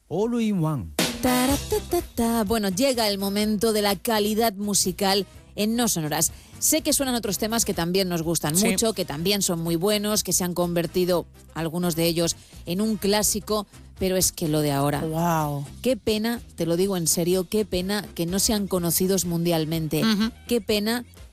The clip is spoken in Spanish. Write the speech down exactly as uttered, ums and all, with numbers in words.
All in One. Taratatata. Bueno, llega el momento de la calidad musical en No Sonoras. Sé que suenan otros temas que también nos gustan Sí. mucho, que también son muy buenos, que se han convertido, algunos de ellos, en un clásico, pero es que lo de ahora... Wow. Qué pena, te lo digo en serio, qué pena que no sean conocidos mundialmente. Ujú. Qué pena